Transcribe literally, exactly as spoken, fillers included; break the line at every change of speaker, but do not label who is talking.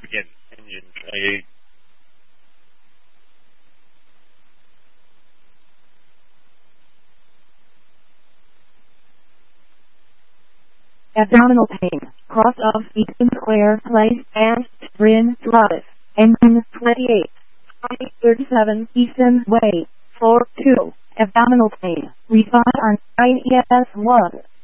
begin. Engine twenty-eight.
Abdominal pain. Cross of Eaton Square Place and Bryn Drive. Engine twenty-eight. five thirty-seven Easton Way. four two. Abdominal pain. Refund on I E S one.